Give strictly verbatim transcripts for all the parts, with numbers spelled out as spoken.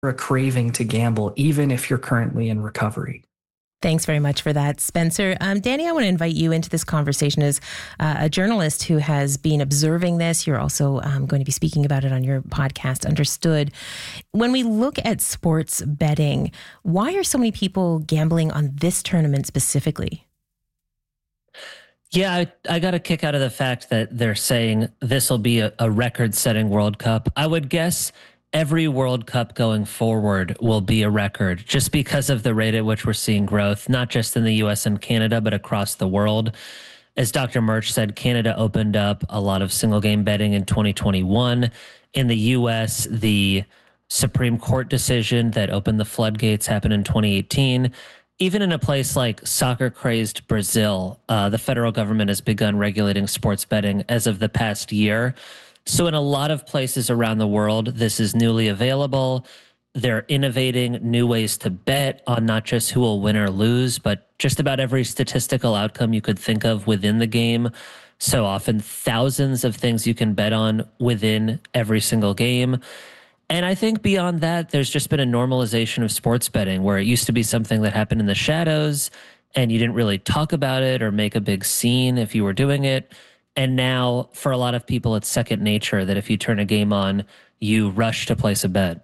a craving to gamble, even if you're currently in recovery. Thanks very much for that, Spencer. Um, Danny, I want to invite you into this conversation as uh, a journalist who has been observing this. You're also um, going to be speaking about it on your podcast, Understood. When we look at sports betting, why are so many people gambling on this tournament specifically? Yeah, I, I got a kick out of the fact that they're saying this will be a, a record-setting World Cup. I would guess every World Cup going forward will be a record just because of the rate at which we're seeing growth, not just in the U S and Canada, but across the world. As Doctor Murch said, Canada opened up a lot of single game betting in twenty twenty-one. In the U S, the Supreme Court decision that opened the floodgates happened in twenty eighteen. Even in a place like soccer-crazed Brazil, uh, the federal government has begun regulating sports betting as of the past year. So in a lot of places around the world, this is newly available. They're innovating new ways to bet on not just who will win or lose, but just about every statistical outcome you could think of within the game. So often thousands of things you can bet on within every single game. And I think beyond that, there's just been a normalization of sports betting where it used to be something that happened in the shadows and you didn't really talk about it or make a big scene if you were doing it. And now, for a lot of people, it's second nature that if you turn a game on, you rush to place a bet.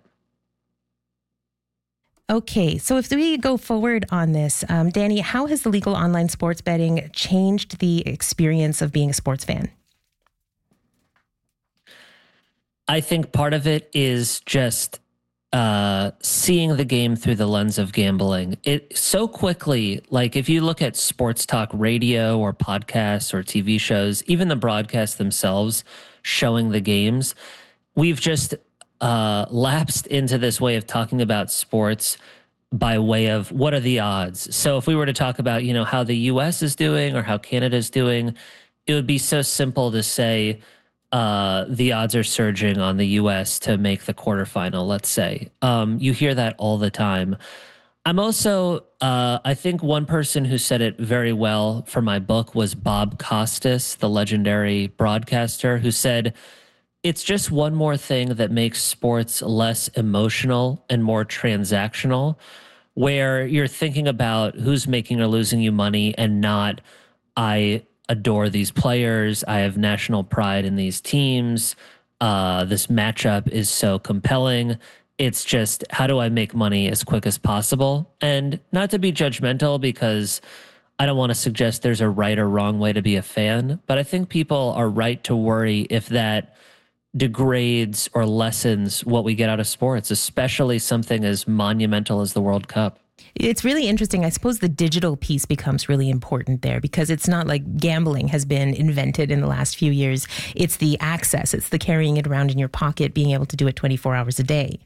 Okay, so if we go forward on this, um, Danny, how has the legal online sports betting changed the experience of being a sports fan? I think part of it is just uh, seeing the game through the lens of gambling. It so quickly, like if you look at sports talk radio or podcasts or T V shows, even the broadcasts themselves showing the games, we've just uh, lapsed into this way of talking about sports by way of what are the odds. So if we were to talk about, you know, how the U S is doing or how Canada is doing, it would be so simple to say, uh, the odds are surging on the U S to make the quarterfinal, let's say. Um, you hear that all the time. I'm also, uh, I think one person who said it very well for my book was Bob Costas, the legendary broadcaster, who said, it's just one more thing that makes sports less emotional and more transactional, where you're thinking about who's making or losing you money and not, I adore these players. I have national pride in these teams. Uh, this matchup is so compelling. It's just, how do I make money as quick as possible? And not to be judgmental, because I don't want to suggest there's a right or wrong way to be a fan, but I think people are right to worry if that degrades or lessens what we get out of sports, especially something as monumental as the World Cup. It's really interesting. I suppose the digital piece becomes really important there, because it's not like gambling has been invented in the last few years. It's the access. It's the carrying it around in your pocket, being able to do it twenty-four hours a day.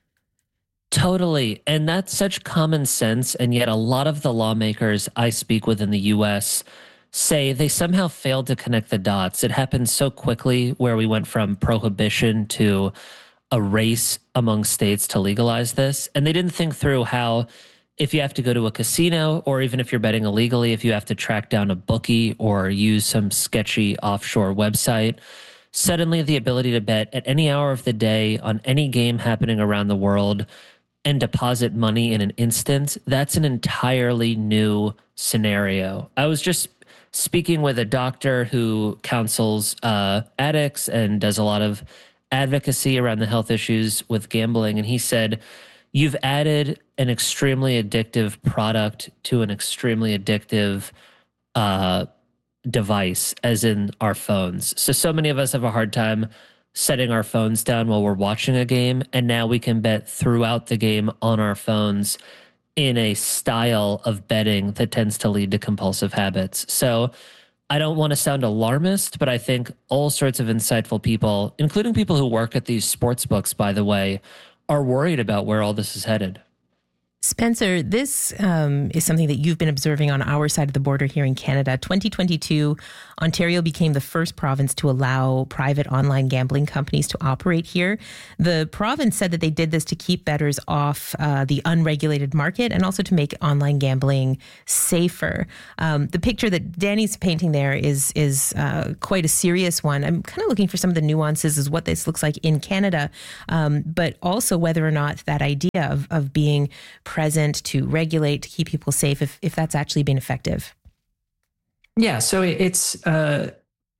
Totally. And that's such common sense. And yet a lot of the lawmakers I speak with in the U S say they somehow failed to connect the dots. It happened so quickly, where we went from prohibition to a race among states to legalize this. And they didn't think through how, if you have to go to a casino, or even if you're betting illegally, if you have to track down a bookie or use some sketchy offshore website, suddenly the ability to bet at any hour of the day on any game happening around the world and deposit money in an instant, that's an entirely new scenario. I was just speaking with a doctor who counsels uh, addicts and does a lot of advocacy around the health issues with gambling. And he said, you've added an extremely addictive product to an extremely addictive uh, device, as in our phones. So, so many of us have a hard time setting our phones down while we're watching a game. And now we can bet throughout the game on our phones in a style of betting that tends to lead to compulsive habits. So I don't want to sound alarmist, but I think all sorts of insightful people, including people who work at these sports books, by the way, are worried about where all this is headed. Spencer Spencer, this um, is something that you've been observing on our side of the border here in Canada. twenty twenty-two, Ontario became the first province to allow private online gambling companies to operate here. The province said that they did this to keep bettors off uh, the unregulated market and also to make online gambling safer. Um, the picture that Danny's painting there is is uh, quite a serious one. I'm kind of looking for some of the nuances as what this looks like in Canada, um, but also whether or not that idea of, of being present to regulate, to keep people safe, if, if that's actually been effective. Yeah, so it's uh,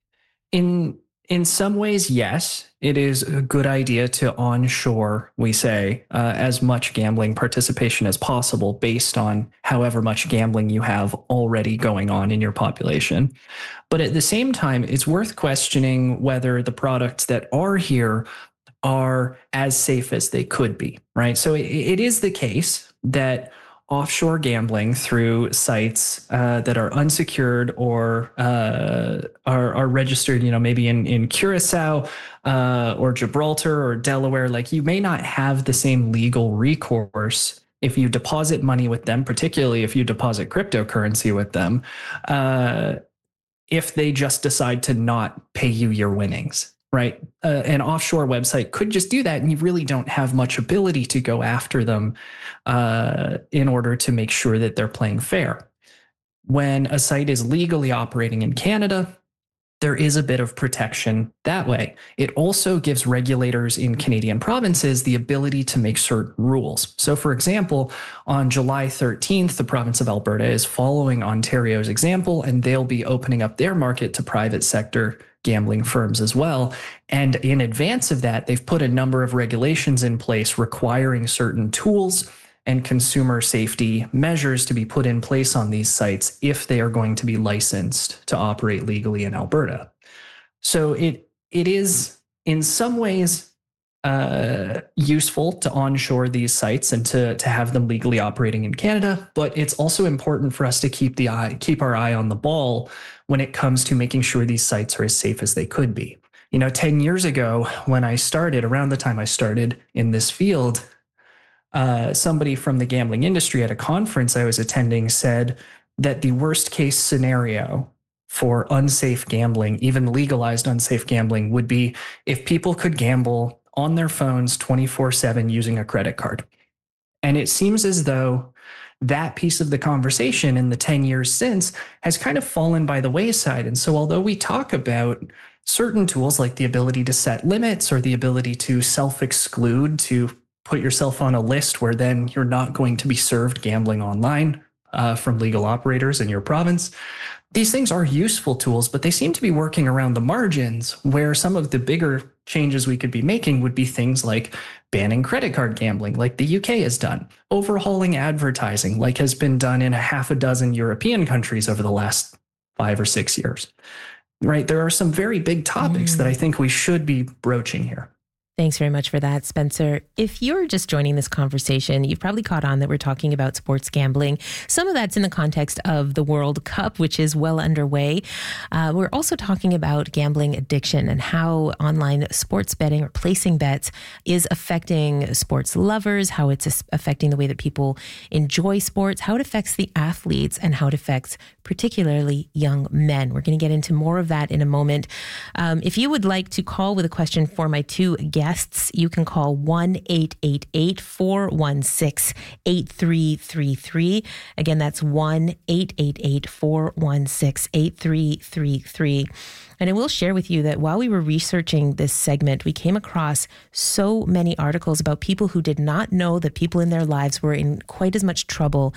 in in some ways, yes, it is a good idea to onshore, we say, uh, as much gambling participation as possible based on however much gambling you have already going on in your population. But at the same time, it's worth questioning whether the products that are here are as safe as they could be, right? So it, it is the case that offshore gambling through sites uh, that are unsecured or uh, are, are registered, you know, maybe in, in Curacao uh, or Gibraltar or Delaware, like you may not have the same legal recourse if you deposit money with them, particularly if you deposit cryptocurrency with them, uh, if they just decide to not pay you your winnings. Right. Uh, an offshore website could just do that, and you really don't have much ability to go after them uh, in order to make sure that they're playing fair. When a site is legally operating in Canada, there is a bit of protection that way. It also gives regulators in Canadian provinces the ability to make certain rules. So, for example, on July thirteenth, the province of Alberta is following Ontario's example, and they'll be opening up their market to private sector gambling firms as well. And in advance of that, they've put a number of regulations in place requiring certain tools and consumer safety measures to be put in place on these sites if they are going to be licensed to operate legally in Alberta. So it it is in some ways uh, useful to onshore these sites and to, to have them legally operating in Canada, but it's also important for us to keep the eye, keep our eye on the ball when it comes to making sure these sites are as safe as they could be. You know, ten years ago, when I started, around the time I started in this field, uh, somebody from the gambling industry at a conference I was attending said that the worst case scenario for unsafe gambling, even legalized unsafe gambling, would be if people could gamble on their phones twenty-four seven using a credit card. And it seems as though that piece of the conversation in the ten years since has kind of fallen by the wayside. And so although we talk about certain tools like the ability to set limits or the ability to self-exclude, to put yourself on a list where then you're not going to be served gambling online uh, from legal operators in your province, these things are useful tools, but they seem to be working around the margins, where some of the bigger changes we could be making would be things like banning credit card gambling, like the U K has done, overhauling advertising, like has been done in a half a dozen European countries over the last five or six years, right? There are some very big topics mm. that I think we should be broaching here. Thanks very much for that, Spencer. If you're just joining this conversation, you've probably caught on that we're talking about sports gambling. Some of that's in the context of the World Cup, which is well underway. Uh, we're also talking about gambling addiction and how online sports betting or placing bets is affecting sports lovers, how it's affecting the way that people enjoy sports, how it affects the athletes, and how it affects particularly young men. We're going to get into more of that in a moment. Um, if you would like to call with a question for my two guests, you can call one eight eight eight, four one six, eight three three three. Again, that's one eight eight eight, four one six, eight three three three. And I will share with you that while we were researching this segment, we came across so many articles about people who did not know that people in their lives were in quite as much trouble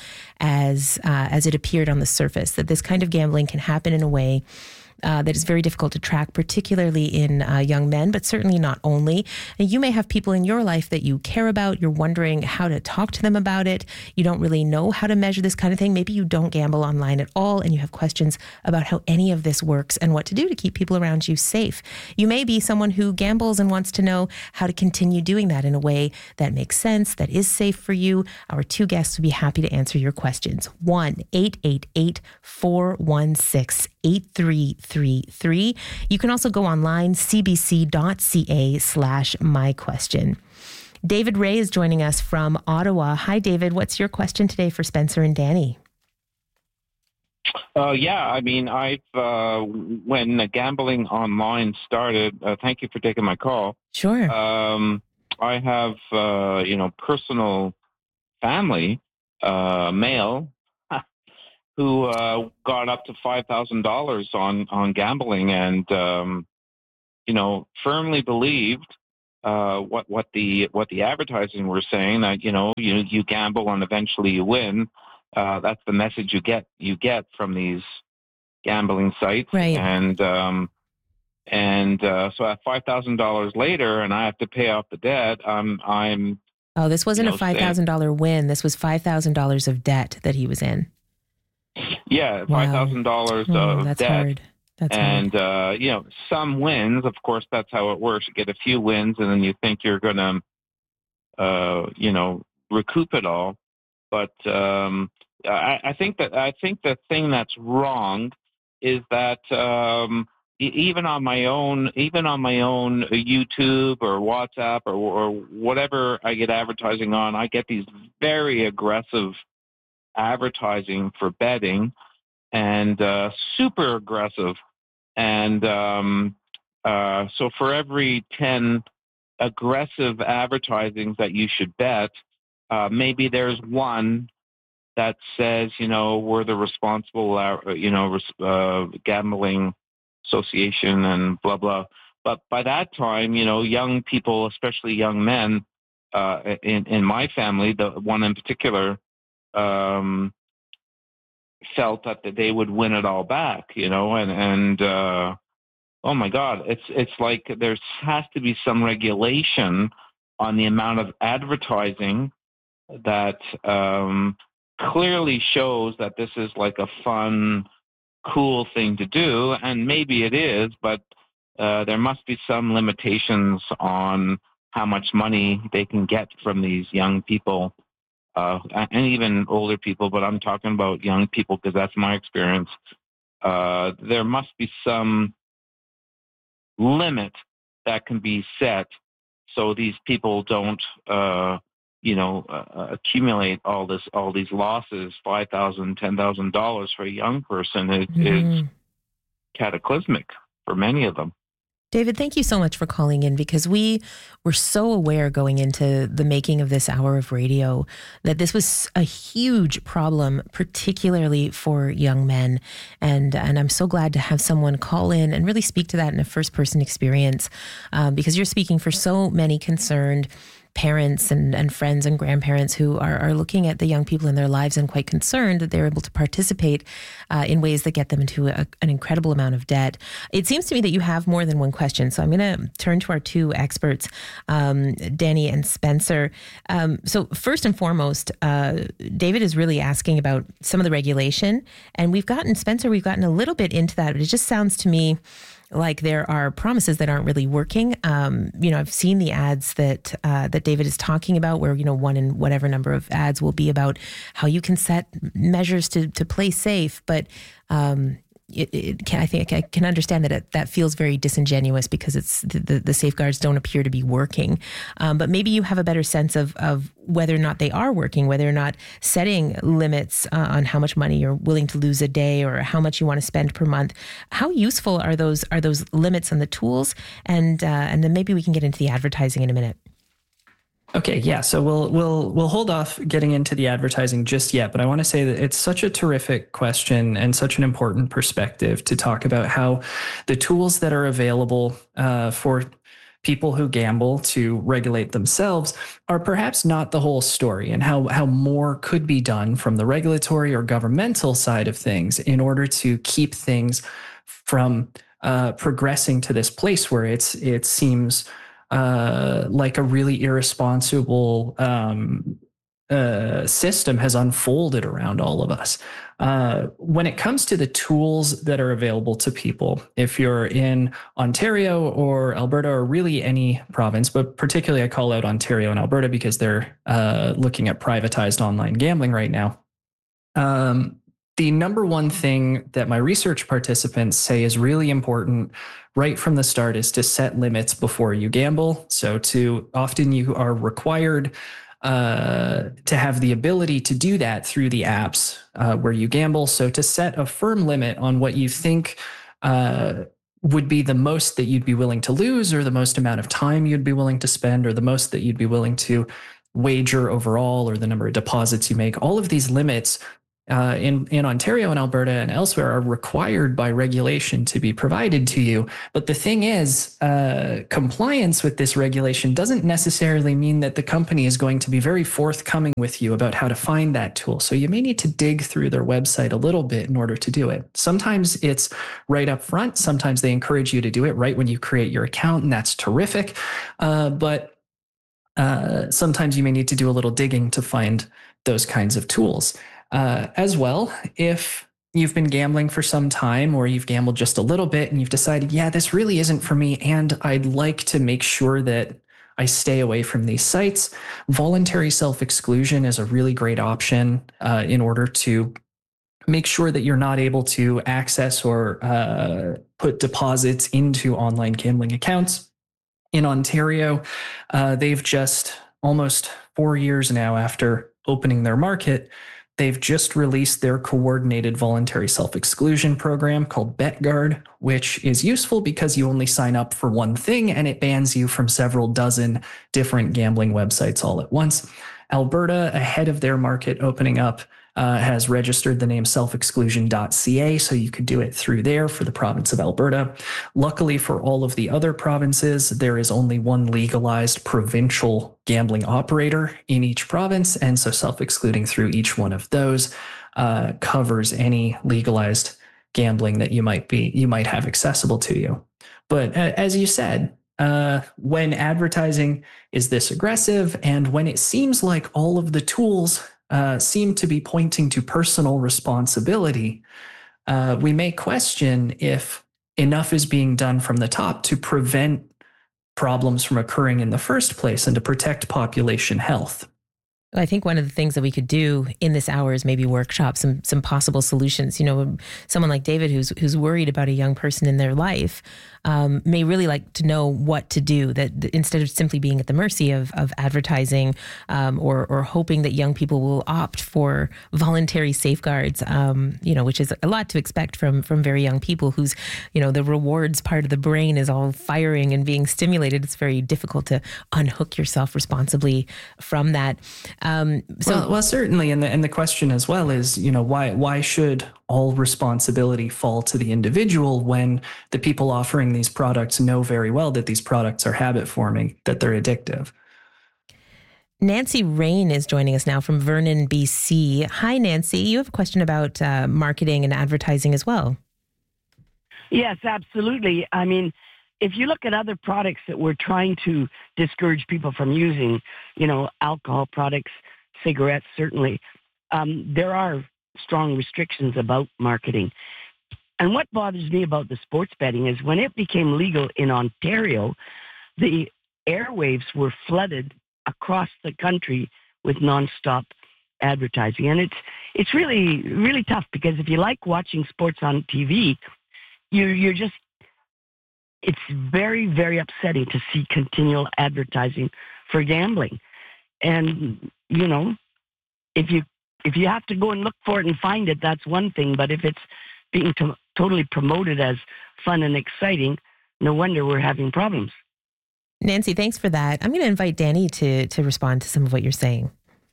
as uh, as it appeared on the surface, that this kind of gambling can happen in a way Uh, that is very difficult to track, particularly in uh, young men, but certainly not only. And you may have people in your life that you care about. You're wondering how to talk to them about it. You don't really know how to measure this kind of thing. Maybe you don't gamble online at all, and you have questions about how any of this works and what to do to keep people around you safe. You may be someone who gambles and wants to know how to continue doing that in a way that makes sense, that is safe for you. Our two guests will be happy to answer your questions. one eight eight eight, four one six, eight three three three. You can also go online, cbc.ca slash my question. David Ray is joining us from Ottawa. Hi, David. What's your question today for Spencer and Danny? Uh, yeah, I mean, I've uh, when gambling online started. Uh, thank you for taking my call. Sure. Um, I have, uh, you know, personal family, uh, male, who uh, got up to five thousand dollars on on gambling, and um, you know, firmly believed uh, what what the what the advertising were saying, that you know you you gamble and eventually you win. Uh, that's the message you get you get from these gambling sites, right? And um, and uh, so at five thousand dollars later, and I have to pay off the debt. I'm I'm. Oh, this wasn't you know, a five thousand dollar win. This was five thousand dollars of debt that he was in. Yeah, five thousand wow. dollars oh, of that's debt. Hard. That's and hard. Uh, you know, some wins. Of course, that's how it works. You get a few wins, and then you think you're going to, uh, you know, recoup it all. But um, I, I think that I think the thing that's wrong is that um, even on my own, even on my own YouTube or WhatsApp or, or whatever I get advertising on, I get these very aggressive advertising for betting, and uh, super aggressive. And um, uh, so for every ten aggressive advertisings that you should bet, uh, maybe there's one that says, you know, we're the responsible, uh, you know, uh, gambling association and blah, blah. But by that time, you know, young people, especially young men, uh, in, in my family, the one in particular, um, felt that they would win it all back, you know, and, and, uh, oh my God, it's, it's like there has to be some regulation on the amount of advertising that, um, clearly shows that this is like a fun, cool thing to do. And maybe it is, but, uh, there must be some limitations on how much money they can get from these young people. Uh, and even older people, but I'm talking about young people because that's my experience. Uh, there must be some limit that can be set so these people don't, uh, you know, uh, accumulate all this, all these losses. Five thousand, ten thousand dollars for a young person is, mm-hmm. is cataclysmic for many of them. David, thank you so much for calling in, because we were so aware going into the making of this hour of radio that this was a huge problem, particularly for young men. And and I'm so glad to have someone call in and really speak to that in a first-person experience, um, because you're speaking for so many concerned parents and, and friends and grandparents who are, are looking at the young people in their lives and quite concerned that they're able to participate uh, in ways that get them into a, an incredible amount of debt. It seems to me that you have more than one question, so I'm going to turn to our two experts, um, Danny and Spencer. Um, so first and foremost, uh, David is really asking about some of the regulation, and we've gotten, Spencer, we've gotten a little bit into that, but it just sounds to me like there are promises that aren't really working. Um, you know, I've seen the ads that uh, that David is talking about, where, you know, one in whatever number of ads will be about how you can set measures to to play safe. But um, it, it can, I think I can understand that it, that feels very disingenuous, because it's the, the, the safeguards don't appear to be working. Um, but maybe you have a better sense of of whether or not they are working, whether or not setting limits uh, on how much money you're willing to lose a day or how much you want to spend per month. How useful are those are those limits and the tools? And uh, and then maybe we can get into the advertising in a minute. Okay, yeah. So we'll we'll we'll hold off getting into the advertising just yet, but I want to say that it's such a terrific question and such an important perspective to talk about how the tools that are available uh, for people who gamble to regulate themselves are perhaps not the whole story, and how how more could be done from the regulatory or governmental side of things in order to keep things from uh, progressing to this place where it's it seems Uh, like a really irresponsible um, uh, system has unfolded around all of us. Uh, when it comes to the tools that are available to people, if you're in Ontario or Alberta or really any province, but particularly I call out Ontario and Alberta because they're uh, looking at privatized online gambling right now. Um, the number one thing that my research participants say is really important right from the start is to set limits before you gamble. So to often you are required uh, to have the ability to do that through the apps uh, where you gamble. So to set a firm limit on what you think uh, would be the most that you'd be willing to lose, or the most amount of time you'd be willing to spend, or the most that you'd be willing to wager overall, or the number of deposits you make. All of these limits Uh, in, in Ontario and Alberta and elsewhere are required by regulation to be provided to you. But the thing is, uh, compliance with this regulation doesn't necessarily mean that the company is going to be very forthcoming with you about how to find that tool. So you may need to dig through their website a little bit in order to do it. Sometimes it's right up front. Sometimes they encourage you to do it right when you create your account, and that's terrific. Uh, but uh, sometimes you may need to do a little digging to find those kinds of tools. Uh, as well, if you've been gambling for some time, or you've gambled just a little bit and you've decided, yeah, this really isn't for me, and I'd like to make sure that I stay away from these sites, voluntary self-exclusion is a really great option uh, in order to make sure that you're not able to access or uh, put deposits into online gambling accounts. In Ontario, uh, they've just almost four years now after opening their market, they've just released their coordinated voluntary self-exclusion program called BetGuard, which is useful because you only sign up for one thing and it bans you from several dozen different gambling websites all at once. Alberta, ahead of their market opening up, uh, has registered the name self exclusion dot c a, so you could do it through there for the province of Alberta. Luckily for all of the other provinces, there is only one legalized provincial gambling operator in each province, and so self-excluding through each one of those uh, covers any legalized gambling that you might be you might have accessible to you. But uh, as you said, uh, when advertising is this aggressive, and when it seems like all of the tools uh, seem to be pointing to personal responsibility, uh, we may question if enough is being done from the top to prevent problems from occurring in the first place and to protect population health. I think one of the things that we could do in this hour is maybe workshop some some possible solutions. You know, someone like David who's who's worried about a young person in their life um, may really like to know what to do, that instead of simply being at the mercy of of advertising um, or or hoping that young people will opt for voluntary safeguards, um, you know, which is a lot to expect from from very young people whose, you know, the rewards part of the brain is all firing and being stimulated. It's very difficult to unhook yourself responsibly from that. Um, so, well, well, certainly, and the and the question as well is, you know, why why should all responsibility fall to the individual when the people offering these products know very well that these products are habit forming, that they're addictive? Nancy Rain is joining us now from Vernon, B C. Hi, Nancy. You have a question about uh, marketing and advertising as well. Yes, absolutely. I mean, if you look at other products that we're trying to discourage people from using, you know, alcohol products, cigarettes, certainly, um, there are strong restrictions about marketing. And what bothers me about the sports betting is when it became legal in Ontario, the airwaves were flooded across the country with nonstop advertising. And it's it's really, really tough because if you like watching sports on T V, you, you're just, it's very, very upsetting to see continual advertising for gambling. And, you know, if you if you have to go and look for it and find it, that's one thing. But if it's being to- totally promoted as fun and exciting, no wonder we're having problems. Nancy, thanks for that. I'm going to invite Danny to to respond to some of what you're saying.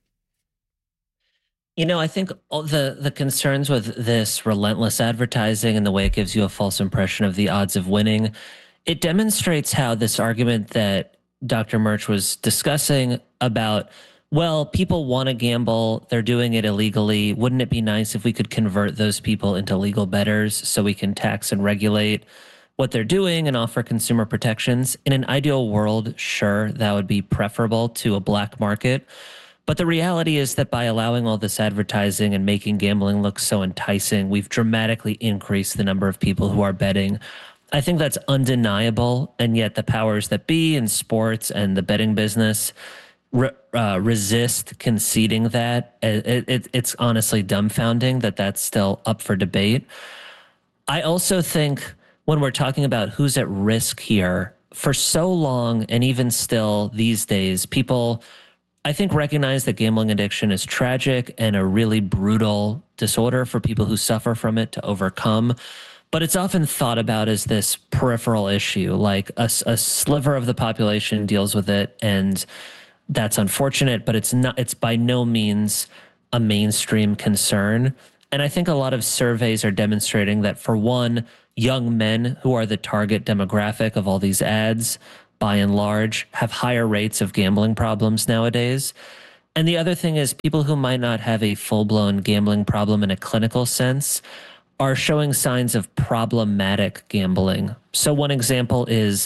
You know, I think all the, the concerns with this relentless advertising and the way it gives you a false impression of the odds of winning, it demonstrates how this argument that Doctor Murch was discussing about, well, people want to gamble, they're doing it illegally. Wouldn't it be nice if we could convert those people into legal bettors so we can tax and regulate what they're doing and offer consumer protections? In an ideal world, sure, that would be preferable to a black market. But the reality is that by allowing all this advertising and making gambling look so enticing, we've dramatically increased the number of people who are betting. I think that's undeniable, and yet the powers that be in sports and the betting business re, uh, resist conceding that. It, it, it's honestly dumbfounding that that's still up for debate. I also think when we're talking about who's at risk here, for so long, and even still these days, people, I think, recognize that gambling addiction is tragic and a really brutal disorder for people who suffer from it to overcome. But it's often thought about as this peripheral issue, like a, a sliver of the population deals with it, and that's unfortunate, but it's not, it's by no means a mainstream concern. And I think a lot of surveys are demonstrating that, for one, young men, who are the target demographic of all these ads, by and large, have higher rates of gambling problems nowadays. And the other thing is, people who might not have a full-blown gambling problem in a clinical sense are showing signs of problematic gambling. So one example is,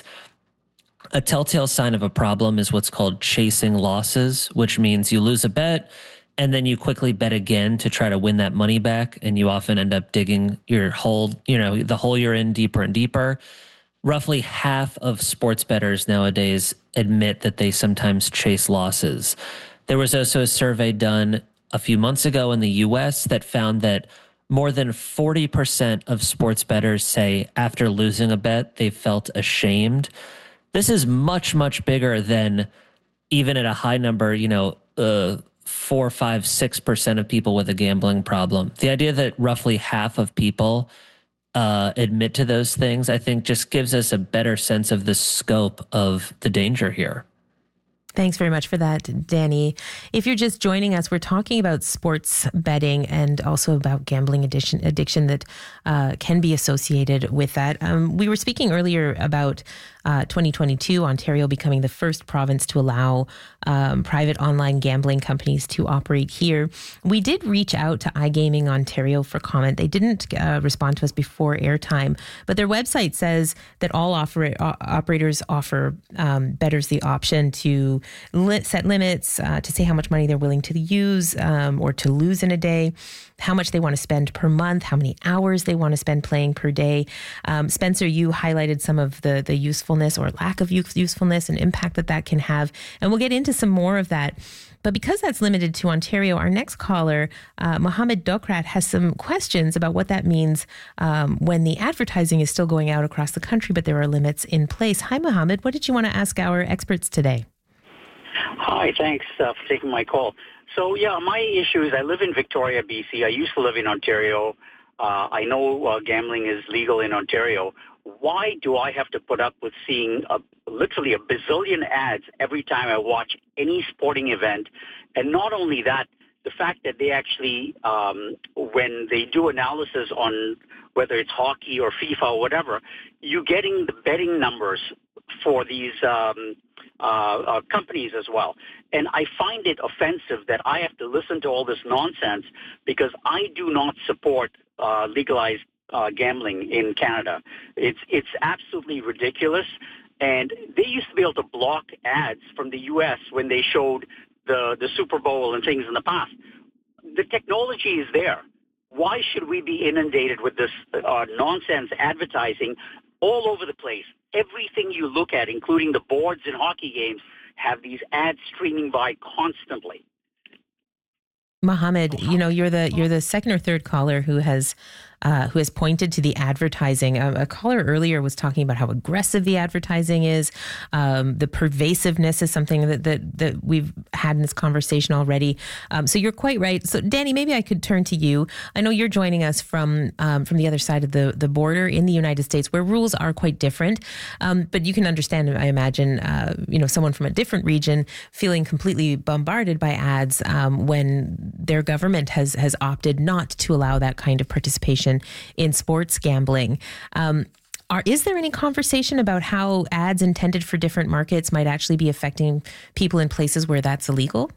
a telltale sign of a problem is what's called chasing losses, which means you lose a bet and then you quickly bet again to try to win that money back. And you often end up digging your hole, you know, the hole you're in deeper and deeper. Roughly half of sports bettors nowadays admit that they sometimes chase losses. There was also a survey done a few months ago in the U S that found that more than forty percent of sports bettors say after losing a bet, they felt ashamed. This is much, much bigger than, even at a high number, you know, uh, four, five, six percent of people with a gambling problem. The idea that roughly half of people uh, admit to those things, I think, just gives us a better sense of the scope of the danger here. Thanks very much for that, Danny. If you're just joining us, we're talking about sports betting and also about gambling addiction, addiction that uh, can be associated with that. Um, we were speaking earlier about uh, twenty twenty-two, Ontario becoming the first province to allow um, private online gambling companies to operate here. We did reach out to iGaming Ontario for comment. They didn't uh, respond to us before airtime, but their website says that all offer, uh, operators offer um, bettors the option to set limits, uh, to say how much money they're willing to use um, or to lose in a day, how much they want to spend per month, how many hours they want to spend playing per day. Um, Spencer, you highlighted some of the the usefulness or lack of usefulness and impact that that can have, and we'll get into some more of that. But because that's limited to Ontario, our next caller, uh, Mohammed Dokrat, has some questions about what that means um, when the advertising is still going out across the country, but there are limits in place. Hi, Mohammed. What did you want to ask our experts today? Hi, thanks uh, for taking my call. So, yeah, my issue is I live in Victoria, B C. I used to live in Ontario. Uh, I know uh, gambling is legal in Ontario. Why do I have to put up with seeing a, literally a bazillion ads every time I watch any sporting event? And not only that, the fact that they actually, um, when they do analysis on whether it's hockey or FIFA or whatever, you're getting the betting numbers for these um, uh, uh, companies as well. And I find it offensive that I have to listen to all this nonsense because I do not support uh, legalized uh, gambling in Canada. It's it's absolutely ridiculous. And they used to be able to block ads from the U S when they showed the, the Super Bowl and things in the past. The technology is there. Why should we be inundated with this uh, nonsense advertising all over the place? Everything you look at, including the boards in hockey games, have these ads streaming by constantly. Mohammed, you know, you're the you're the second or third caller who has uh, who has pointed to the advertising. A, a caller earlier was talking about how aggressive the advertising is. Um, the pervasiveness is something that, that that we've had in this conversation already. Um, so you're quite right. So Danny, maybe I could turn to you. I know you're joining us from um, from the other side of the, the border in the United States, where rules are quite different. Um, but you can understand, I imagine, uh, you know, someone from a different region feeling completely bombarded by ads um, when their government has has opted not to allow that kind of participation in sports gambling. Um, are, is there any conversation about how ads intended for different markets might actually be affecting people in places where that's illegal?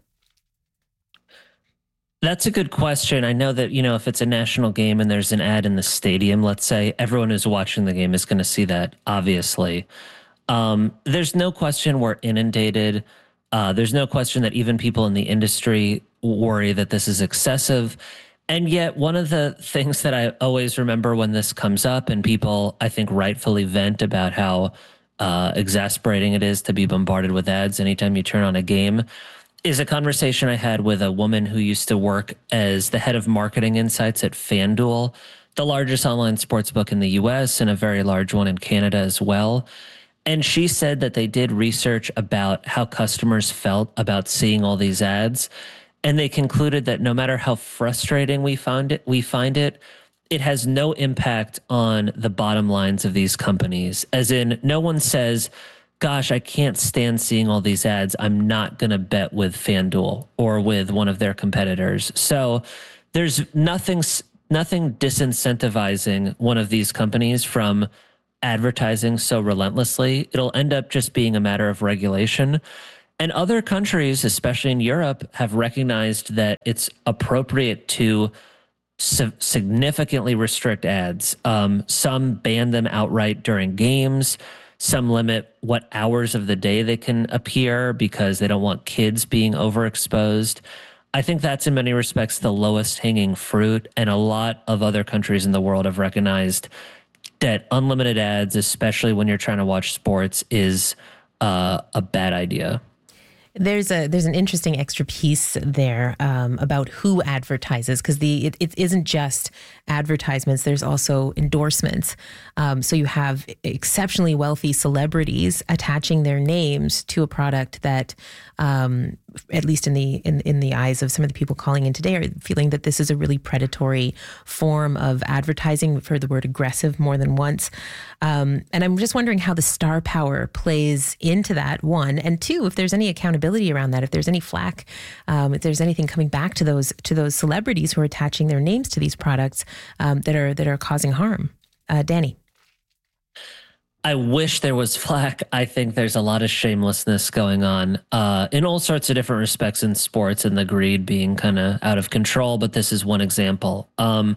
That's a good question. I know that, you know, if it's a national game and there's an ad in the stadium, let's say, everyone who's watching the game is going to see that, obviously. Um, there's no question we're inundated. Uh, there's no question that even people in the industry worry that this is excessive. And yet one of the things that I always remember when this comes up, and people, I think, rightfully vent about how uh, exasperating it is to be bombarded with ads anytime you turn on a game, is a conversation I had with a woman who used to work as the head of marketing insights at FanDuel, the largest online sportsbook in the U S and a very large one in Canada as well. And she said that they did research about how customers felt about seeing all these ads. And they concluded that no matter how frustrating we found it, we find it, it has no impact on the bottom lines of these companies. As in, no one says, gosh, I can't stand seeing all these ads. I'm not going to bet with FanDuel or with one of their competitors. So there's nothing, nothing disincentivizing one of these companies from advertising so relentlessly. It'll end up just being a matter of regulation. And other countries, especially in Europe, have recognized that it's appropriate to significantly restrict ads. Um, some ban them outright during games. Some limit what hours of the day they can appear because they don't want kids being overexposed. I think that's in many respects the lowest hanging fruit. And a lot of other countries in the world have recognized that unlimited ads, especially when you're trying to watch sports, is uh, a bad idea. There's a there's an interesting extra piece there um, about who advertises, because the it, it isn't just advertisements. There's also endorsements. Um, so you have exceptionally wealthy celebrities attaching their names to a product that, um, at least in the in, in the eyes of some of the people calling in today, are feeling that this is a really predatory form of advertising. We've heard the word aggressive more than once. Um, and I'm just wondering how the star power plays into that, one. And two, if there's any accountability around that, if there's any flack, um, if there's anything coming back to those to those celebrities who are attaching their names to these products um, that are that are causing harm. Uh, Danny. I wish there was flack. I think there's a lot of shamelessness going on uh, in all sorts of different respects in sports, and the greed being kind of out of control. But this is one example. Um,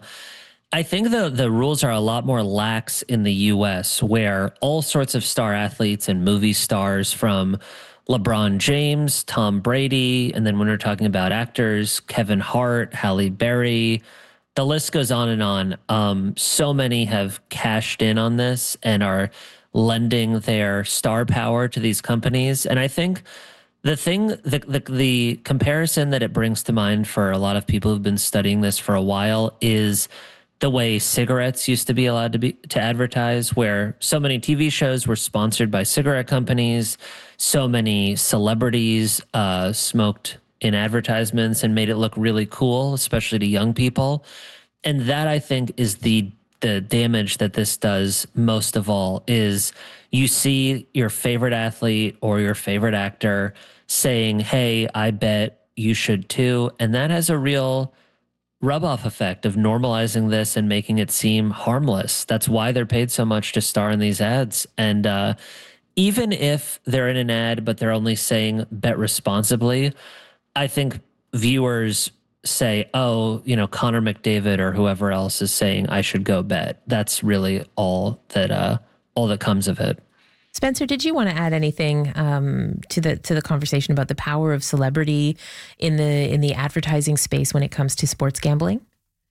I think the the rules are a lot more lax in the U S, where all sorts of star athletes and movie stars, from LeBron James, Tom Brady, and then when we're talking about actors, Kevin Hart, Halle Berry, the list goes on and on. Um, so many have cashed in on this and are lending their star power to these companies. And I think the thing, the, the the comparison that it brings to mind for a lot of people who've been studying this for a while is the way cigarettes used to be allowed to be to advertise, where so many T V shows were sponsored by cigarette companies, so many celebrities uh, smoked in advertisements and made it look really cool, especially to young people. And that, I think, is the the damage that this does most of all, is you see your favorite athlete or your favorite actor saying, hey, I bet you should too. And that has a real rub-off effect of normalizing this and making it seem harmless. That's why they're paid so much to star in these ads. And uh, even if they're in an ad, but they're only saying bet responsibly, I think viewers say, oh, you know, Connor McDavid or whoever else is saying I should go bet. That's really all that uh, all that comes of it. Spencer, did you want to add anything um, to the to the conversation about the power of celebrity in the in the advertising space when it comes to sports gambling?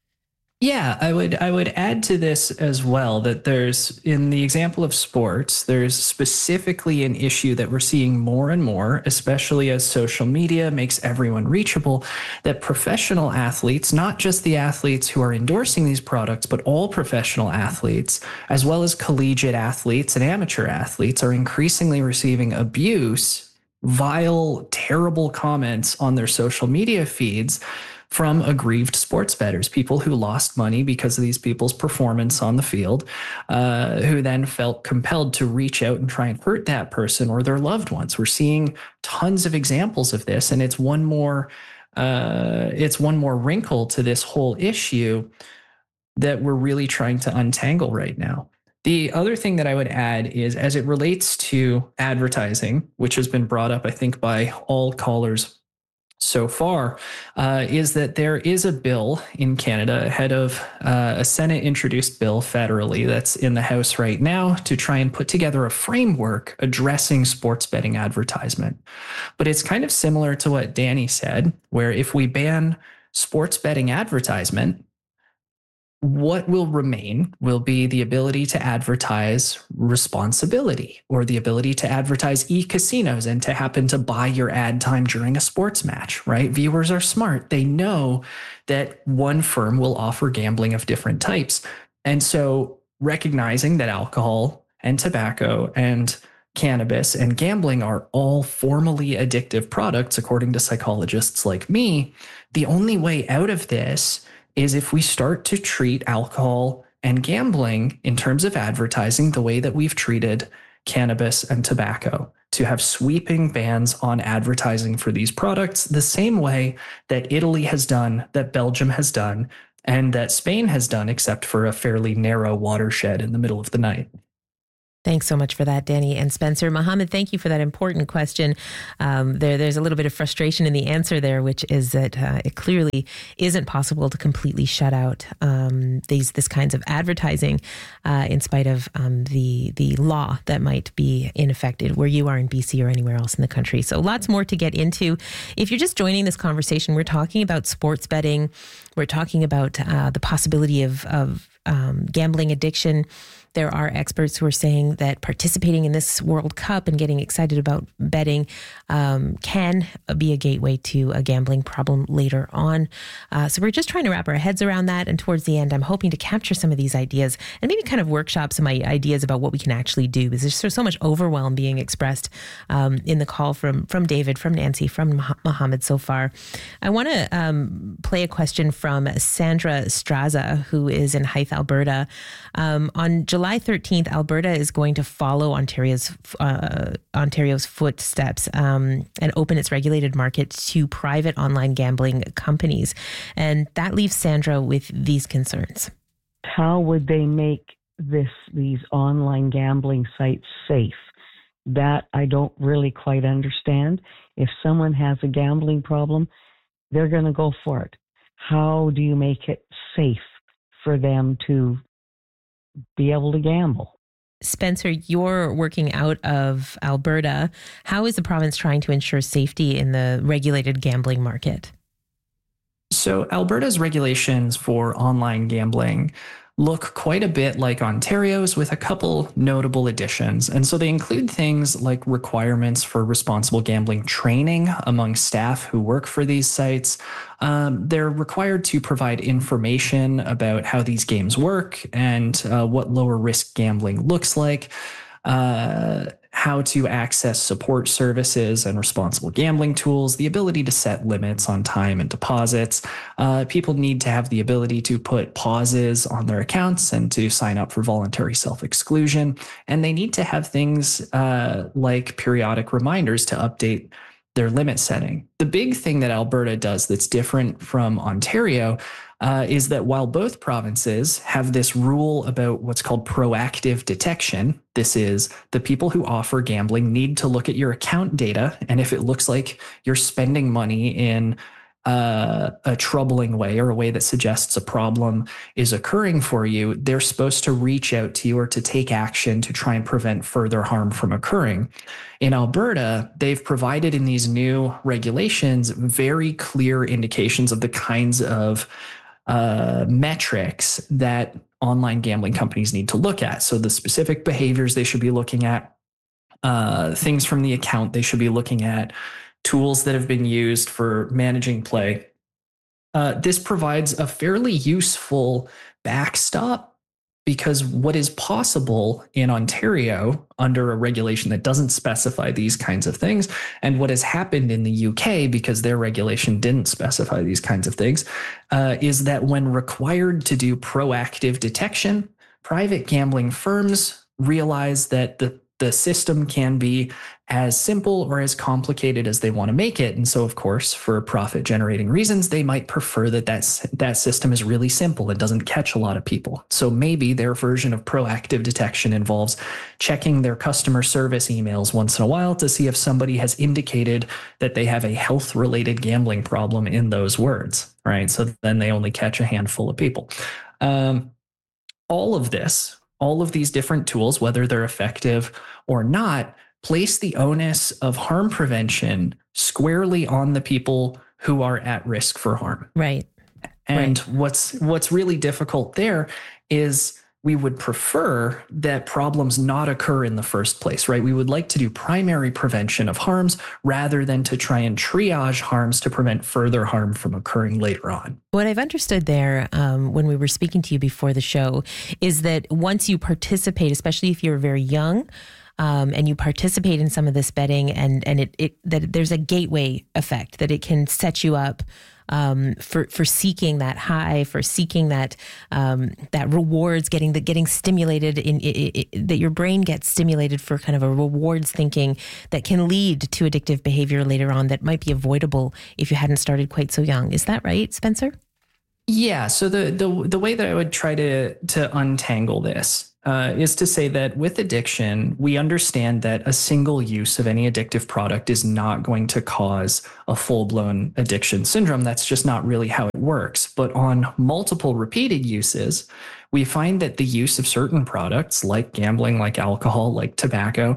Yeah, I would I would add to this as well that there's, in the example of sports, there's specifically an issue that we're seeing more and more, especially as social media makes everyone reachable, that professional athletes, not just the athletes who are endorsing these products, but all professional athletes, as well as collegiate athletes and amateur athletes, are increasingly receiving abuse, vile, terrible comments on their social media feeds from aggrieved sports bettors, people who lost money because of these people's performance on the field, uh, who then felt compelled to reach out and try and hurt that person or their loved ones. We're seeing tons of examples of this, and it's one more, uh, it's one more wrinkle to this whole issue that we're really trying to untangle right now. The other thing that I would add is, as it relates to advertising, which has been brought up, I think, by all callers so far, uh, is that there is a bill in Canada ahead of uh, a Senate introduced bill federally that's in the House right now to try and put together a framework addressing sports betting advertisement. But it's kind of similar to what Danny said, where if we ban sports betting advertisement, What will remain will be the ability to advertise responsibility, or the ability to advertise e-casinos and to happen to buy your ad time during a sports match, right? Viewers are smart. They know that one firm will offer gambling of different types. And so recognizing that alcohol and tobacco and cannabis and gambling are all formally addictive products, according to psychologists like me, the only way out of this is if we start to treat alcohol and gambling in terms of advertising the way that we've treated cannabis and tobacco, to have sweeping bans on advertising for these products, the same way that Italy has done, that Belgium has done, and that Spain has done, except for a fairly narrow watershed in the middle of the night. Thanks so much for that, Danny and Spencer. Mohammed, thank you for that important question. Um, there, there's a little bit of frustration in the answer there, which is that uh, it clearly isn't possible to completely shut out um, these this kinds of advertising, uh, in spite of um, the the law that might be in effect where you are in B C or anywhere else in the country. So lots more to get into. If you're just joining this conversation, we're talking about sports betting. We're talking about uh, the possibility of of um, gambling addiction. There are experts who are saying that participating in this World Cup and getting excited about betting um, can be a gateway to a gambling problem later on. Uh, so we're just trying to wrap our heads around that. And towards the end, I'm hoping to capture some of these ideas and maybe kind of workshop some ideas about what we can actually do, because there's so much overwhelm being expressed um, in the call from, from David, from Nancy, from Mohammed so far. I want to um, play a question from Sandra Straza, who is in Hythe, Alberta. Um, on July July thirteenth, Alberta is going to follow Ontario's uh, Ontario's footsteps um, and open its regulated market to private online gambling companies. And that leaves Sandra with these concerns. How would they make this these online gambling sites safe? That I don't really quite understand. If someone has a gambling problem, they're going to go for it. How do you make it safe for them to be able to gamble? Spencer, you're working out of Alberta. How is the province trying to ensure safety in the regulated gambling market? So Alberta's regulations for online gambling look quite a bit like Ontario's, with a couple notable additions. And so they include things like requirements for responsible gambling training among staff who work for these sites. Um, they're required to provide information about how these games work and uh, what lower risk gambling looks like. Uh, how to access support services and responsible gambling tools, the ability to set limits on time and deposits. Uh, people need to have the ability to put pauses on their accounts and to sign up for voluntary self-exclusion. And they need to have things uh, like periodic reminders to update their limit setting. The big thing that Alberta does that's different from Ontario uh, is that while both provinces have this rule about what's called proactive detection, this is the people who offer gambling need to look at your account data, and if it looks like you're spending money in uh, a troubling way or a way that suggests a problem is occurring for you, they're supposed to reach out to you or to take action to try and prevent further harm from occurring. In Alberta, they've provided in these new regulations very clear indications of the kinds of uh, metrics that online gambling companies need to look at. So the specific behaviors they should be looking at, uh, things from the account they should be looking at, tools that have been used for managing play. Uh, this provides a fairly useful backstop, because what is possible in Ontario under a regulation that doesn't specify these kinds of things, and what has happened in the U K because their regulation didn't specify these kinds of things, uh, is that when required to do proactive detection, private gambling firms realize that the the system can be as simple or as complicated as they want to make it. And so, of course, for profit generating reasons, they might prefer that that, that system is really simple and doesn't catch a lot of people. So maybe their version of proactive detection involves checking their customer service emails once in a while to see if somebody has indicated that they have a health related gambling problem in those words, right? So then they only catch a handful of people. Um, all of this, all of these different tools, whether they're effective or not, place the onus of harm prevention squarely on the people who are at risk for harm. Right. And Right. what's what's really difficult there is we would prefer that problems not occur in the first place, right? We would like to do primary prevention of harms rather than to try and triage harms to prevent further harm from occurring later on. What I've understood there um, when we were speaking to you before the show is that once you participate, especially if you're very young, Um, and you participate in some of this betting, and and it, it that there's a gateway effect, that it can set you up um, for for seeking that high, for seeking that um, that rewards, getting the getting stimulated in it, it, that your brain gets stimulated for kind of a rewards thinking that can lead to addictive behavior later on that might be avoidable if you hadn't started quite so young. Is that right, Spencer? Yeah. So the the the way that I would try to to untangle this uh, is to say that with addiction, we understand that a single use of any addictive product is not going to cause a full-blown addiction syndrome. That's just not really how it works. But on multiple repeated uses, we find that the use of certain products like gambling, like alcohol, like tobacco,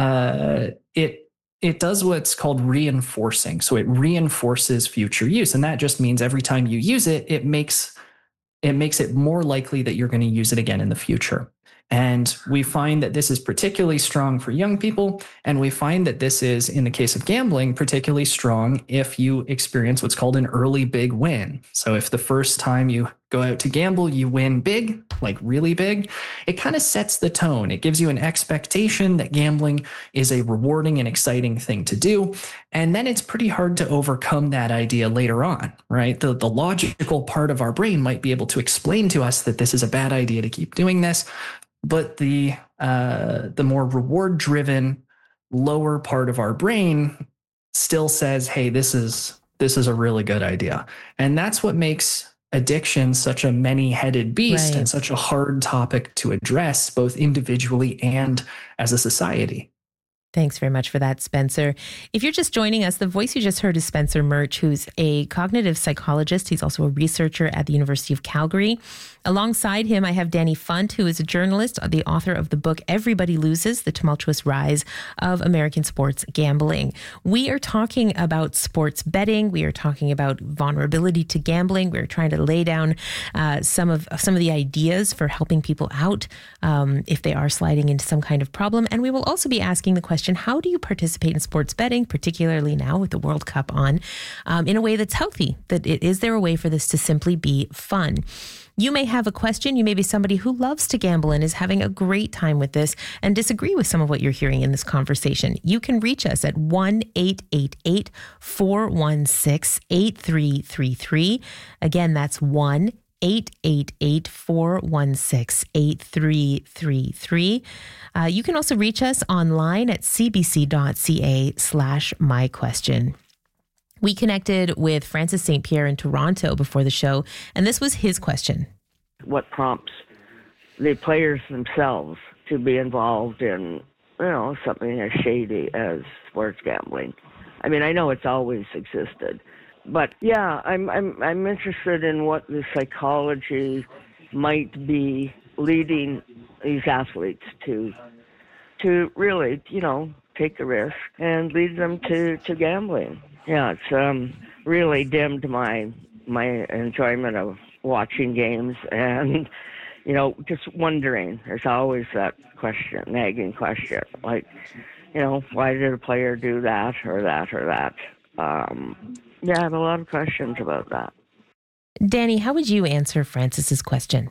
uh, it it does what's called reinforcing. So it reinforces future use. And that just means every time you use it, it makes it makes it more likely that you're going to use it again in the future. And we find that this is particularly strong for young people. And we find that this is, in the case of gambling, particularly strong if you experience what's called an early big win. So if the first time you go out to gamble, you win big, like really big, it kind of sets the tone. It gives you an expectation that gambling is a rewarding and exciting thing to do. And then it's pretty hard to overcome that idea later on, right? The, the logical part of our brain might be able to explain to us that this is a bad idea to keep doing this. But the uh, the more reward-driven, lower part of our brain still says, "Hey, this is this is a really good idea," and that's what makes addiction such a many-headed beast Right. and such a hard topic to address, both individually and as a society. Thanks very much for that, Spencer. If you're just joining us, the voice you just heard is Spencer Murch, who's a cognitive psychologist. He's also a researcher at the University of Calgary. Alongside him, I have Danny Funt, who is a journalist, the author of the book Everybody Loses, The Tumultuous Rise of American Sports Gambling. We are talking about sports betting. We are talking about vulnerability to gambling. We're trying to lay down uh, some of some of the ideas for helping people out um, if they are sliding into some kind of problem. And we will also be asking the question, how do you participate in sports betting, particularly now with the World Cup on, um, in a way that's healthy? That it, is there a way for this to simply be fun? You may have a question. You may be somebody who loves to gamble and is having a great time with this and disagree with some of what you're hearing in this conversation. You can reach us at one eight eight eight, four one six, eight three three three. Again, that's one eight eight eight, four one six, eight three three three. Uh, you can also reach us online at cbc.ca slash my question. We connected with Francis Saint Pierre in Toronto before the show, and this was his question. What prompts the players themselves to be involved in, you know, something as shady as sports gambling? I mean, I know it's always existed, but yeah, I'm I'm I'm interested in what the psychology might be leading these athletes to to really, you know, take the risk and lead them to, to gambling. Yeah, it's um, really dimmed my my enjoyment of watching games and, you know, just wondering. There's always that question, nagging question, like, you know, why did a player do that or that or that? Um, yeah, I have a lot of questions about that. Danny, how would you answer Francis's question?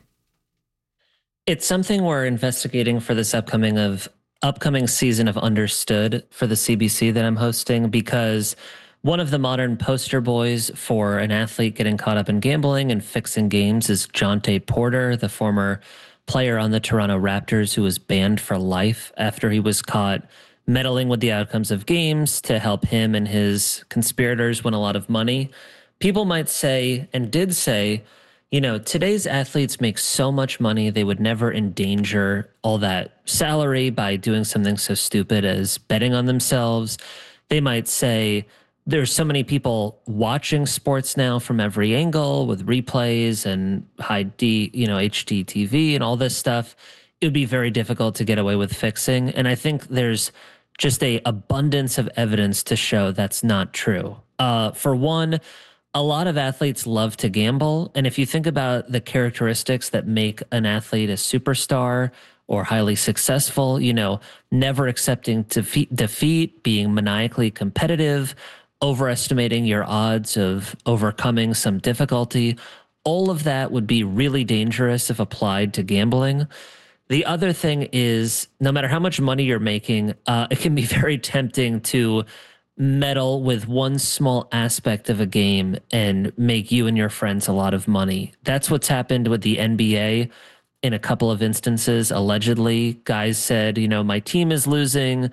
It's something we're investigating for this upcoming of upcoming season of Understood for the C B C that I'm hosting, because one of the modern poster boys for an athlete getting caught up in gambling and fixing games is Jonte Porter, the former player on the Toronto Raptors who was banned for life after he was caught meddling with the outcomes of games to help him and his conspirators win a lot of money. People might say, and did say, you know, today's athletes make so much money, they would never endanger all that salary by doing something so stupid as betting on themselves. They might say, there's so many people watching sports now from every angle with replays and high D, you know, H D T V and all this stuff. It would be very difficult to get away with fixing. And I think there's just a abundance of evidence to show that's not true. Uh, for one, a lot of athletes love to gamble. And if you think about the characteristics that make an athlete a superstar or highly successful, you know, never accepting defeat, defeat, being maniacally competitive, overestimating your odds of overcoming some difficulty, all of that would be really dangerous if applied to gambling. The other thing is, no matter how much money you're making, uh, it can be very tempting to meddle with one small aspect of a game and make you and your friends a lot of money. That's what's happened with the N B A in a couple of instances. Allegedly, guys said, you know, my team is losing.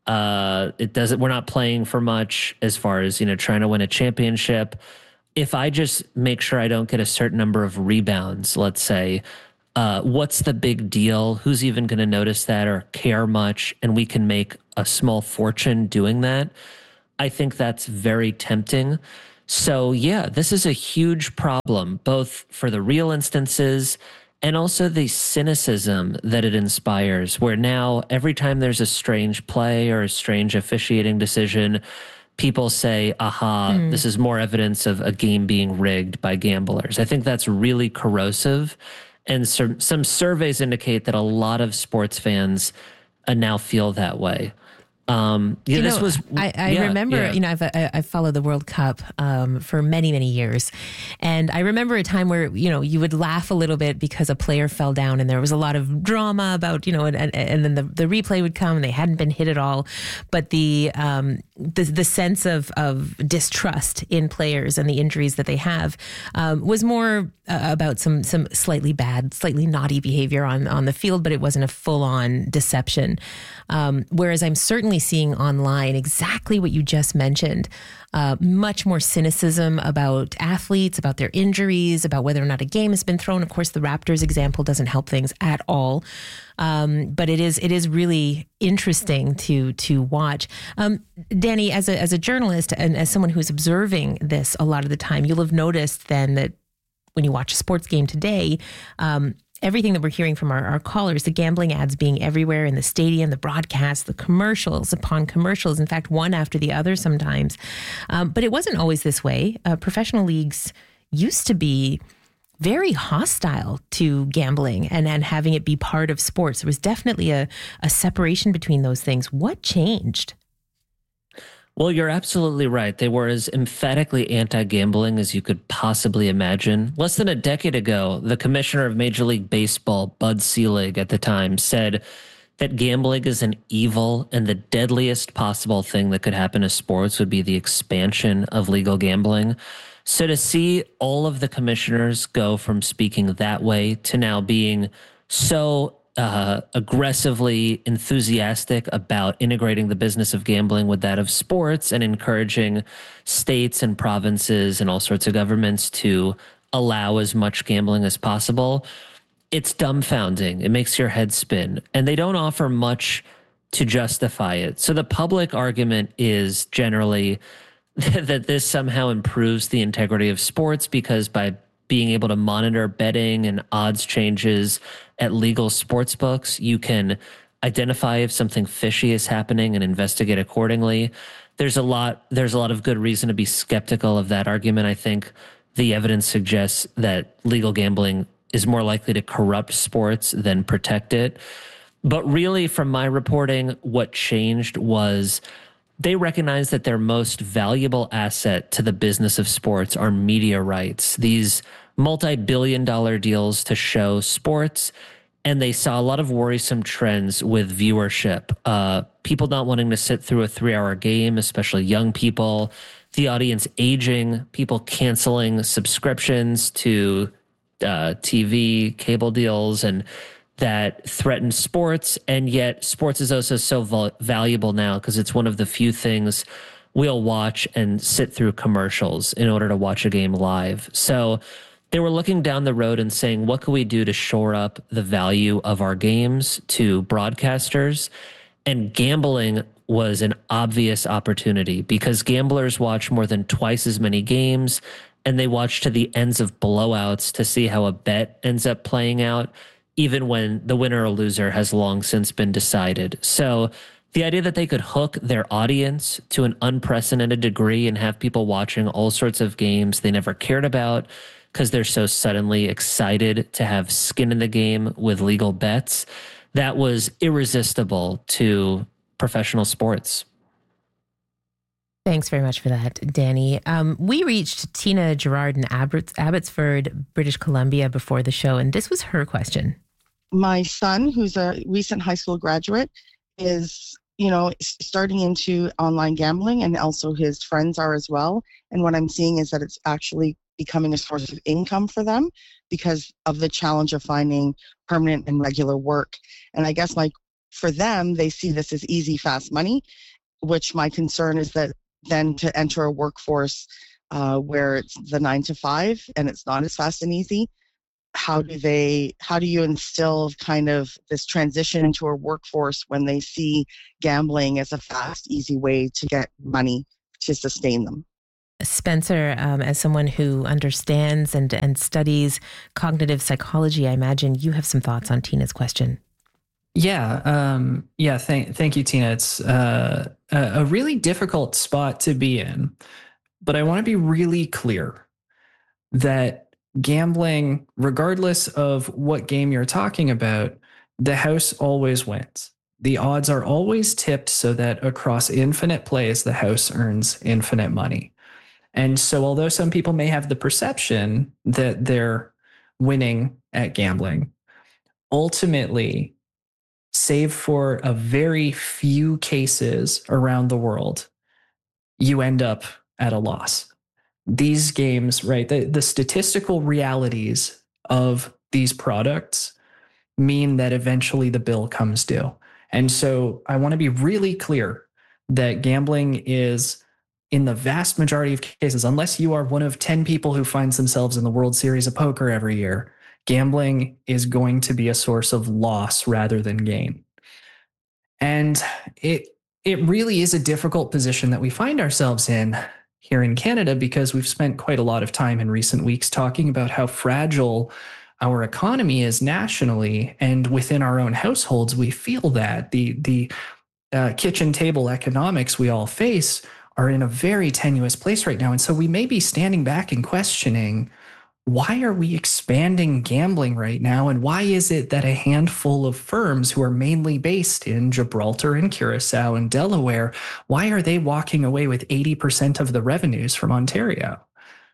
Uh, it doesn't, we're not playing for much as far as, you know, trying to win a championship. If I just make sure I don't get a certain number of rebounds, let's say, uh, what's the big deal? Who's even going to notice that or care much? And we can make a small fortune doing that. I think that's very tempting. So yeah, this is a huge problem, both for the real instances and also the cynicism that it inspires, where now every time there's a strange play or a strange officiating decision, people say, aha, mm. this is more evidence of a game being rigged by gamblers. I think that's really corrosive. And some, some surveys indicate that a lot of sports fans uh, now feel that way. Um, yeah, you this know, was. I, I yeah, remember, yeah. you know, I've I, I've followed the World Cup um, for many many years, and I remember a time where you know you would laugh a little bit because a player fell down, and there was a lot of drama about you know, and and, and then the, the replay would come, and they hadn't been hit at all, but the um the the sense of of distrust in players and the injuries that they have um, was more uh, about some some slightly bad, slightly naughty behavior on on the field, but it wasn't a full on deception. Um, whereas I'm certainly seeing online exactly what you just mentioned, uh, much more cynicism about athletes, about their injuries, about whether or not a game has been thrown. Of course, the Raptors example doesn't help things at all. Um, but it is it is really interesting to to watch. Um, Danny, as a as a journalist and as someone who's observing this a lot of the time, you'll have noticed then that when you watch a sports game today, um, everything that we're hearing from our, our callers, the gambling ads being everywhere in the stadium, the broadcast, the commercials upon commercials, in fact, one after the other sometimes. Um, but it wasn't always this way. Uh, professional leagues used to be very hostile to gambling and, and having it be part of sports. There was definitely a, a separation between those things. What changed? Well, you're absolutely right. They were as emphatically anti-gambling as you could possibly imagine. Less than a decade ago, the commissioner of Major League Baseball, Bud Selig, at the time said that gambling is an evil and the deadliest possible thing that could happen to sports would be the expansion of legal gambling. So to see all of the commissioners go from speaking that way to now being so Uh, aggressively enthusiastic about integrating the business of gambling with that of sports and encouraging states and provinces and all sorts of governments to allow as much gambling as possible. It's dumbfounding. It makes your head spin. And they don't offer much to justify it. So the public argument is generally that this somehow improves the integrity of sports because by being able to monitor betting and odds changes at legal sports books, you can identify if something fishy is happening and investigate accordingly. There's a lot, there's a lot of good reason to be skeptical of that argument. I think the evidence suggests that legal gambling is more likely to corrupt sports than protect it. But really, from my reporting, what changed was they recognize that their most valuable asset to the business of sports are media rights. These multi-billion dollar deals to show sports, and they saw a lot of worrisome trends with viewership. Uh, people not wanting to sit through a three-hour game, especially young people, the audience aging, people canceling subscriptions to uh, T V, cable deals, and that threaten sports. And yet sports is also so val- valuable now because it's one of the few things we'll watch and sit through commercials in order to watch a game live. So they were looking down the road and saying, what can we do to shore up the value of our games to broadcasters? And gambling was an obvious opportunity because gamblers watch more than twice as many games, and they watch to the ends of blowouts to see how a bet ends up playing out, even when the winner or loser has long since been decided. So The idea that they could hook their audience to an unprecedented degree and have people watching all sorts of games they never cared about because they're so suddenly excited to have skin in the game with legal bets, that was irresistible to professional sports. Thanks very much for that, Danny. Um, we reached Tina Gerard in Abbots- Abbotsford, British Columbia before the show, and this was her question. My son, who's a recent high school graduate, is, you know, starting into online gambling, and also his friends are as well. And what I'm seeing is that it's actually becoming a source of income for them because of the challenge of finding permanent and regular work. And I guess like for them, they see this as easy, fast money, which my concern is that then to enter a workforce uh, where it's the nine to five and it's not as fast and easy, how do they, how do you instill kind of this transition into a workforce when they see gambling as a fast, easy way to get money to sustain them? Spencer, um, as someone who understands and, and studies cognitive psychology, I imagine you have some thoughts on Tina's question. Yeah. Um, yeah. Thank, thank you, Tina. It's uh, a, a really difficult spot to be in, but I want to be really clear that gambling, regardless of what game you're talking about, the house always wins. The odds are always tipped so that across infinite plays, the house earns infinite money. And so although some people may have the perception that they're winning at gambling, ultimately, save for a very few cases around the world, you end up at a loss. These games, right, the, the statistical realities of these products mean that eventually the bill comes due. And so I want to be really clear that gambling is, in the vast majority of cases, unless you are one of ten people who finds themselves in the World Series of Poker every year, gambling is going to be a source of loss rather than gain. And it it really is a difficult position that we find ourselves in here in Canada, because we've spent quite a lot of time in recent weeks talking about how fragile our economy is nationally, and within our own households, we feel that the the uh, kitchen table economics we all face are in a very tenuous place right now. And so we may be standing back and questioning, why are we expanding gambling right now? And why is it that a handful of firms who are mainly based in Gibraltar and Curacao and Delaware, why are they walking away with eighty percent of the revenues from Ontario?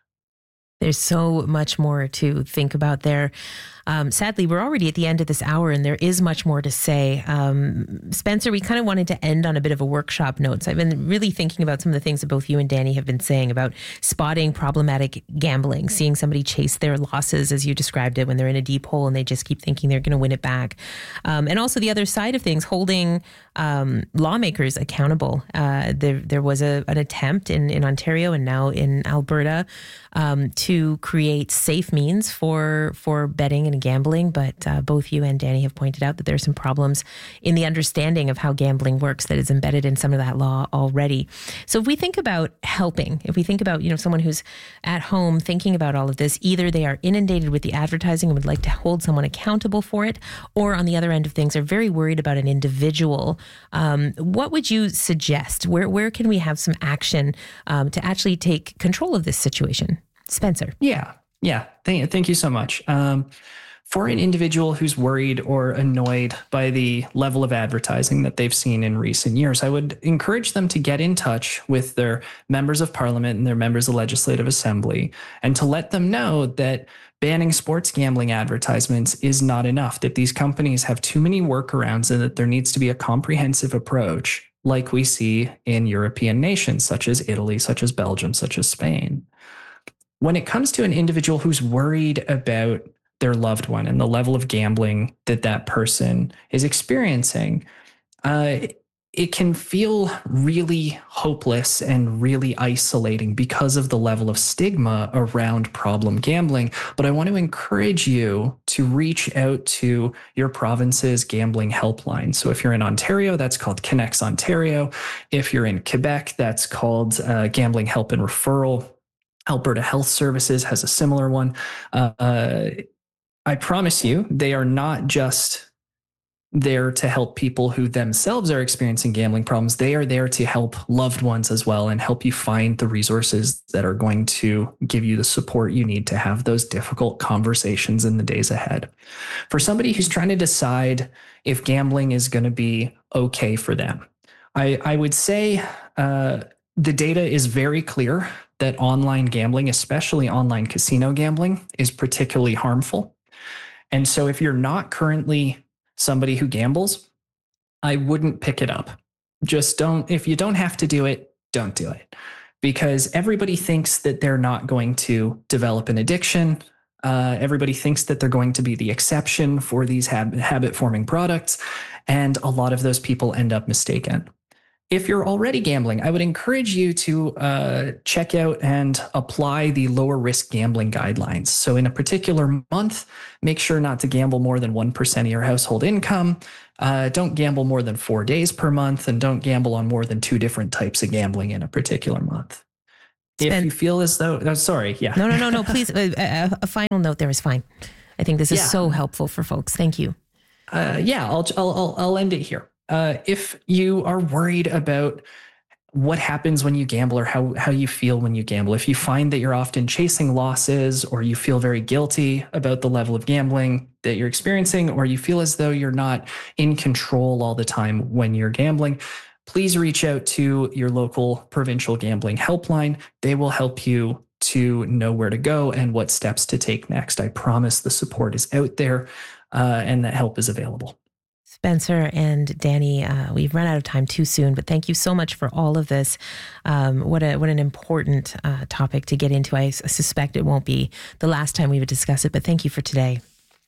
There's so much more to think about there. Um, sadly, we're already at the end of this hour, and there is much more to say. Um, Spencer, we kind of wanted to end on a bit of a workshop note. So I've been really thinking about some of the things that both you and Danny have been saying about spotting problematic gambling, seeing somebody chase their losses, as you described it, when they're in a deep hole and they just keep thinking they're going to win it back. Um, and also the other side of things, holding um, lawmakers accountable. Uh, there, there was a, an attempt in, in Ontario and now in Alberta um, to create safe means for, for betting and gambling, but uh, both you and Danny have pointed out that there are some problems in the understanding of how gambling works that is embedded in some of that law already. So if we think about helping, if we think about, you know, someone who's at home thinking about all of this, either they are inundated with the advertising and would like to hold someone accountable for it, or on the other end of things are very worried about an individual. Um, what would you suggest? Where where can we have some action um, to actually take control of this situation? Spencer. Yeah, yeah. Thank, thank you so much. Um, For an individual who's worried or annoyed by the level of advertising that they've seen in recent years, I would encourage them to get in touch with their members of parliament and their members of legislative assembly, and to let them know that banning sports gambling advertisements is not enough, that these companies have too many workarounds, and that there needs to be a comprehensive approach like we see in European nations such as Italy, such as Belgium, such as Spain. When it comes to an individual who's worried about their loved one and the level of gambling that that person is experiencing, uh, it can feel really hopeless and really isolating because of the level of stigma around problem gambling. But I want to encourage you to reach out to your province's gambling helpline. So if you're in Ontario, that's called Connects Ontario. If you're in Quebec, that's called uh, Gambling Help and Referral. Alberta Health Services has a similar one. Uh, uh, I promise you, they are not just there to help people who themselves are experiencing gambling problems. They are there to help loved ones as well and help you find the resources that are going to give you the support you need to have those difficult conversations in the days ahead. For somebody who's trying to decide if gambling is going to be okay for them, I, I would say uh, the data is very clear that online gambling, especially online casino gambling, is particularly harmful. And so if you're not currently somebody who gambles, I wouldn't pick it up. Just don't, if you don't have to do it, don't do it. Because everybody thinks that they're not going to develop an addiction. Uh, everybody thinks that they're going to be the exception for these hab- habit-forming products. And a lot of those people end up mistaken. If you're already gambling, I would encourage you to uh, check out and apply the lower risk gambling guidelines. So in a particular month, make sure not to gamble more than one percent of your household income. Uh, don't gamble more than four days per month, and don't gamble on more than two different types of gambling in a particular month. If and, you feel as though, oh, sorry, yeah. No, no, no, no, please. A, a final note there is fine. I think this is yeah. so helpful for folks. Thank you. Uh, yeah, I'll, I'll, I'll end it here. Uh, if you are worried about what happens when you gamble or how, how you feel when you gamble, if you find that you're often chasing losses or you feel very guilty about the level of gambling that you're experiencing, or you feel as though you're not in control all the time when you're gambling, please reach out to your local provincial gambling helpline. They will help you to know where to go and what steps to take next. I promise the support is out there uh, and that help is available. Spencer and Danny, uh, we've run out of time too soon, but thank you so much for all of this. Um, what a what an important uh, topic to get into. I suspect it won't be the last time we would discuss it, but thank you for today.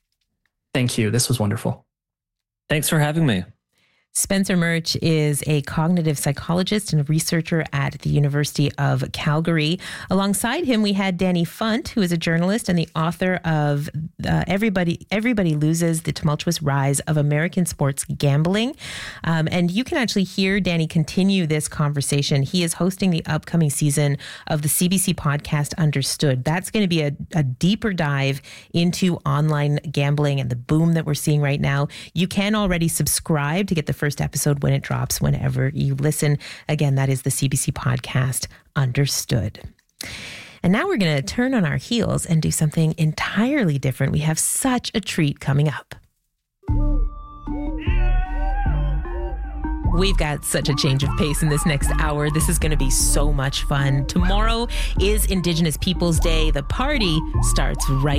Thank you. This was wonderful. Thanks for having me. Spencer Murch is a cognitive psychologist and researcher at the University of Calgary. Alongside him, we had Danny Funt, who is a journalist and the author of uh, Everybody Everybody Loses, The Tumultuous Rise of American Sports Gambling. Um, and you can actually hear Danny continue this conversation. He is hosting the upcoming season of the C B C podcast Understood. That's going to be a, a deeper dive into online gambling and the boom that we're seeing right now. You can already subscribe to get the first episode when it drops, whenever you listen. Again, that is the C B C podcast Understood. And now we're going to turn on our heels and do something entirely different. We have such a treat coming up. We've got such a change of pace in this next hour. This is going to be so much fun. Tomorrow is Indigenous Peoples Day. The party starts right